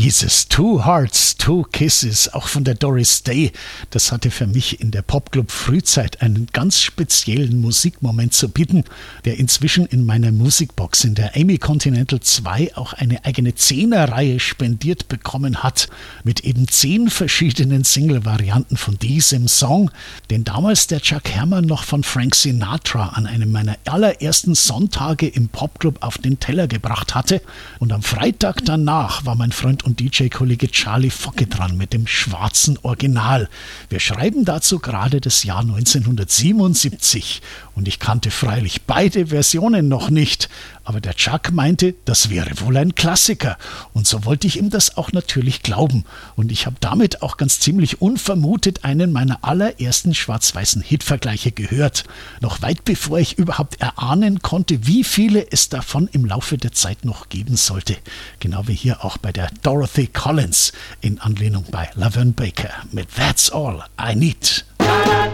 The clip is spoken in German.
dieses Two Hearts, Two Kisses, auch von der Doris Day, das hatte für mich in der Popclub-Frühzeit einen ganz speziellen Musikmoment zu bieten, der inzwischen in meiner Musikbox in der Amy Continental 2 auch eine eigene 10er-Reihe spendiert bekommen hat, mit eben 10 verschiedenen Single-Varianten von diesem Song, den damals der Chuck Herrmann noch von Frank Sinatra an einem meiner allerersten Sonntage im Popclub auf den Teller gebracht hatte. Und am Freitag danach war mein Freund und DJ-Kollege Charlie Focke dran mit dem schwarzen Original. Wir schreiben dazu gerade das Jahr 1977 und ich kannte freilich beide Versionen noch nicht, aber der Chuck meinte, das wäre wohl ein Klassiker und so wollte ich ihm das auch natürlich glauben und ich habe damit auch ganz ziemlich unvermutet einen meiner allerersten schwarz-weißen Hitvergleiche gehört, noch weit bevor ich überhaupt erahnen konnte, wie viele es davon im Laufe der Zeit noch geben sollte, genau wie hier auch bei der Dorothy Collins in Anlehnung bei Laverne Baker mit That's All I Need.